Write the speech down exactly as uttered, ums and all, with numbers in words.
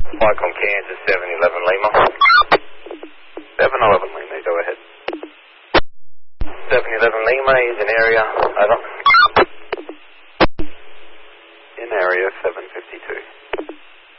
Flycom Kansas seven eleven Lima. seven eleven Lima, go ahead. seven eleven Lima is in area, over. In area seven fifty-two.